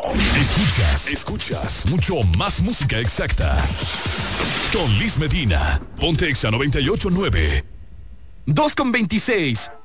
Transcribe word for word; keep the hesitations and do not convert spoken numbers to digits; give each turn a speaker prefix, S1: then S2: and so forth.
S1: Escuchas, escuchas mucho más música exacta. Con Liz Medina, Ponte Exa noventa y ocho punto nueve.
S2: dos con veintiséis.